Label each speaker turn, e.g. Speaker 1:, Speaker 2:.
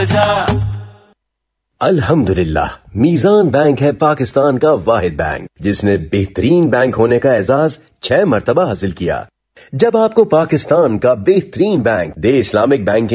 Speaker 1: अल्हम्दुलिल्लाह, मीज़ान बैंक है पाकिस्तान का वाहिद बैंक जिसने बेहतरीन बैंक होने का एजाज 6 मरतबा हासिल किया। जब आपको पाकिस्तान का बेहतरीन बैंक दे इस्लामिक बैंकिंग